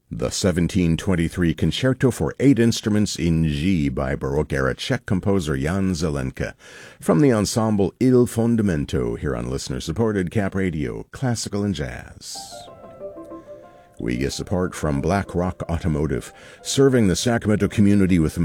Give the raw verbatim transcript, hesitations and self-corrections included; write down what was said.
The seventeen twenty-three Concerto for Eight Instruments in G by Baroque-era Czech composer Jan Zelenka, from the ensemble Il Fondamento, here on listener-supported Cap Radio, Classical and Jazz. We get support from Black Rock Automotive, serving the Sacramento community with